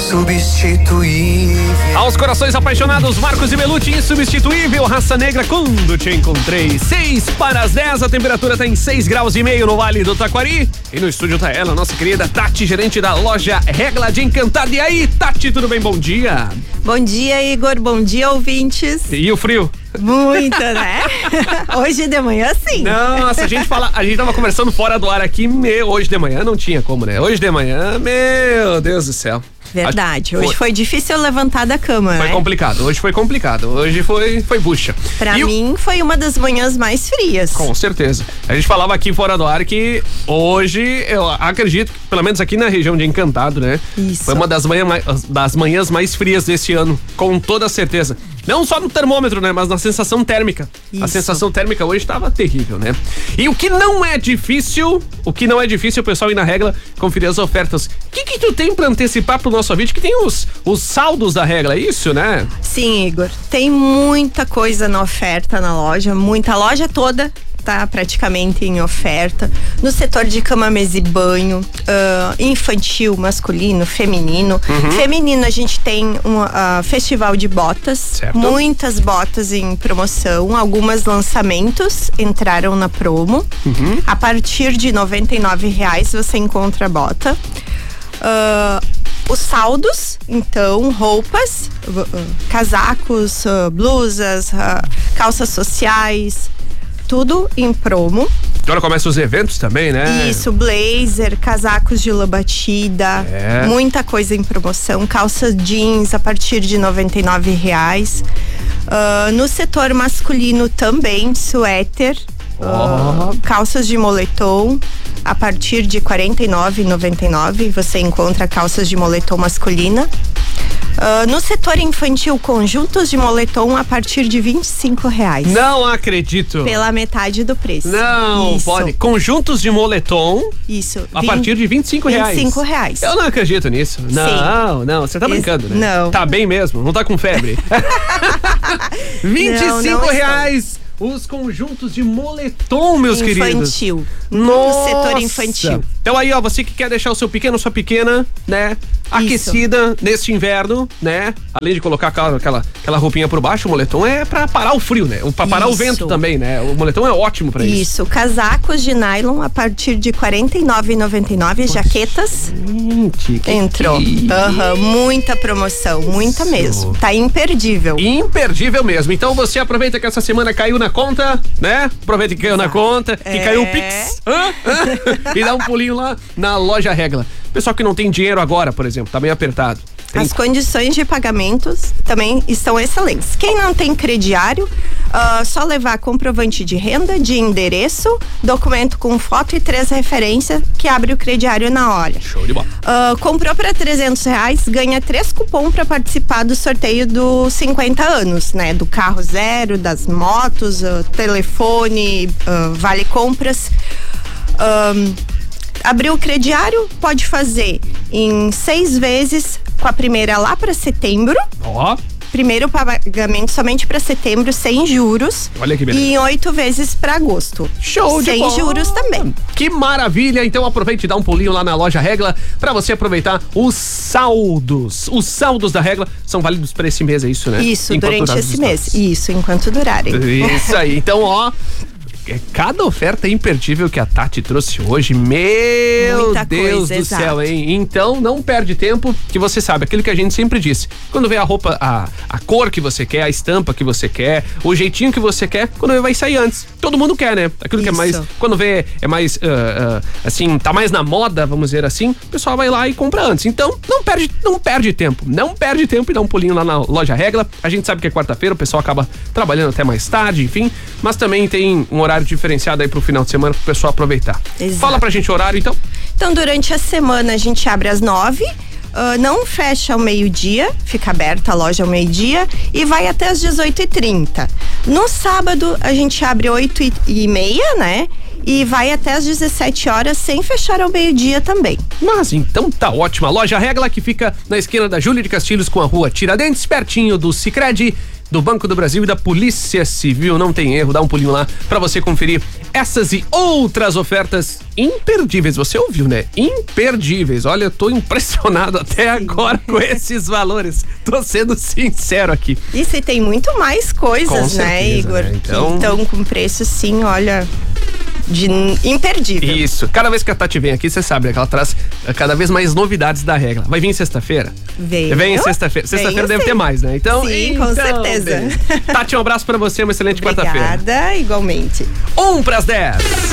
insubstituível. Aos corações apaixonados, Marcos e Belucci, insubstituível, Raça Negra, quando te encontrei. 6:10, a temperatura tá em 6,5 graus no Vale do Taquari. E no estúdio tá ela, nossa querida Tati, gerente da loja Regla de Encantado. E aí, Tati, tudo bem? Bom dia. Bom dia, Igor. Bom dia, ouvintes. E o frio? Muita, né? Hoje de manhã, sim. Nossa, a gente tava conversando fora do ar aqui, hoje de manhã não tinha como, né? Hoje de manhã, meu Deus do céu. Verdade, hoje foi difícil levantar da cama, Foi complicado, hoje foi complicado, hoje foi bucha. Pra mim foi uma das manhãs mais frias. Com certeza. A gente falava aqui fora do ar que hoje, eu acredito, que pelo menos aqui na região de Encantado, né? Isso. Foi uma das manhãs mais frias desse ano, com toda certeza. Não só no termômetro, né? Mas na sensação térmica. Isso. A sensação térmica hoje estava terrível, né? E o que não é difícil, o pessoal ir na Regla conferir as ofertas. O que tu tem pra antecipar pro nosso ouvinte? Que tem os saldos da Regla, é isso, né? Sim, Igor. Tem muita coisa na oferta na loja, muita loja toda tá praticamente em oferta. No setor de cama, mesa e banho, infantil, masculino, feminino. Feminino, a gente tem um festival de botas. Certo. Muitas botas em promoção. Algumas lançamentos entraram na promo. A partir de R$99 você encontra a bota. Os saldos, então, roupas, casacos, blusas, calças sociais, tudo em promo. Agora começam os eventos também, né? Isso, blazer, casacos de lã batida, muita coisa em promoção, calça jeans a partir de R$99. No setor masculino também, suéter, calças de moletom, a partir de R$49,99 você encontra calças de moletom masculina. No setor infantil, conjuntos de moletom a partir de R$25. Não acredito. Pela metade do preço. Não, isso. pode. Conjuntos de moletom. Isso. A partir de R$25. R$25. Eu não acredito nisso. Não, você tá brincando, né? Não. Tá bem mesmo, não tá com febre. R$25. Os conjuntos de moletom, meus queridos. Infantil. No setor infantil. Então aí, ó, você que quer deixar o seu pequeno, sua pequena, né, aquecida neste inverno, né? Além de colocar aquela roupinha por baixo, o moletom é pra parar o frio, né? Pra parar o vento também, né? O moletom é ótimo pra isso. Isso, casacos de nylon a partir de R$49,99, jaquetas. Gente, que entrou. Muita promoção, muita mesmo. Tá imperdível. Imperdível mesmo. Então você aproveita que essa semana caiu na conta, né? Aproveita que caiu na conta, que caiu o Pix. E dá um pulinho lá na loja Regla. Pessoal que não tem dinheiro agora, por exemplo, tá bem apertado. As condições de pagamentos também estão excelentes. Quem não tem crediário, só levar comprovante de renda, de endereço, documento com foto e 3 referências que abre o crediário na hora. Show de bola. Comprou para R$300, ganha 3 cupom para participar do sorteio dos 50 anos, né? Do carro zero, das motos, telefone, vale compras. Abriu o crediário, pode fazer em 6 vezes, com a primeira lá para setembro. Primeiro pagamento somente para setembro, sem juros. Olha que beleza. E em 8 vezes para agosto. Show de bola. Sem juros também. Que maravilha! Então aproveite e dá um pulinho lá na loja Regla para você aproveitar os saldos. Os saldos da Regla são válidos para esse mês, é isso, né? Isso, durante esse mês. Isso, enquanto durarem. Isso aí. Então, ó, cada oferta imperdível que a Tati trouxe hoje, meu Muita Deus coisa, do exato. céu, hein? Então não perde tempo, que você sabe, aquilo que a gente sempre disse, quando vê a roupa, a cor que você quer, a estampa que você quer, o jeitinho que você quer, quando vai sair antes. Todo mundo quer, né? Aquilo que é mais, quando vê é mais, assim, tá mais na moda, vamos dizer assim, o pessoal vai lá e compra antes. Então não perde tempo e dá um pulinho lá na loja Regla. A gente sabe que é quarta-feira, o pessoal acaba trabalhando até mais tarde, enfim, mas também tem um horário diferenciado aí pro final de semana pro pessoal aproveitar. Exato. Fala pra gente o horário, então. Então, durante a semana a gente abre às 9, não fecha ao meio-dia, fica aberta a loja ao meio-dia e vai até às 18h30. No sábado a gente abre 8h30, né? e vai até às 17 horas sem fechar ao meio-dia também. Mas então tá ótima. A loja Regla, que fica na esquina da Júlia de Castilhos com a rua Tiradentes, pertinho do Sicredi, do Banco do Brasil e da Polícia Civil. Não tem erro, dá um pulinho lá pra você conferir essas e outras ofertas imperdíveis. Você ouviu, né? Imperdíveis. Olha, eu tô impressionado até agora com esses valores. Tô sendo sincero aqui. Isso, e tem muito mais coisas, com certeza, né, Igor? Né? Então... Que estão com preço, sim, olha... de imperdível. Isso. Cada vez que a Tati vem aqui, você sabe, né, que ela traz cada vez mais novidades da Regla. Vai vir sexta-feira? Vem sexta-feira. Sexta-feira deve ter mais, né? Então, sim, com certeza. Beleza. Tati, um abraço pra você, uma excelente quarta-feira. Obrigada, igualmente. 1 pras 10.